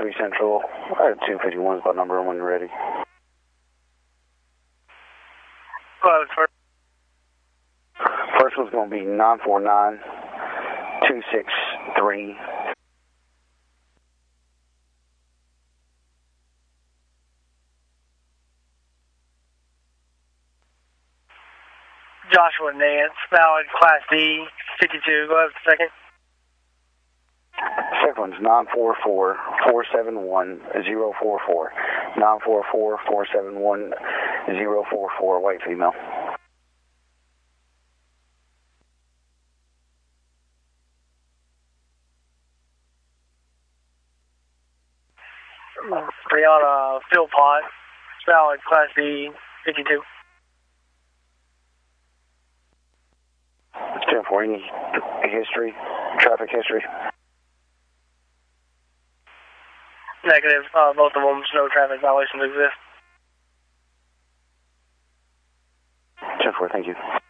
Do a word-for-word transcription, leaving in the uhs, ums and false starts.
three Central. I have two fifty-one is about number when you're ready. Well, first. First one's going to be nine four nine two six three. Joshua Nance, valid Class D, fifty-two. Go ahead for the second. Second one's nine four four four seven one zero four four. nine four four four seven one zero four four, white female. Brianna Philpott, valid Class D, fifty-two. ten four, any history, traffic history? Negative. Uh, both of them, no traffic violations exist. ten four, thank you.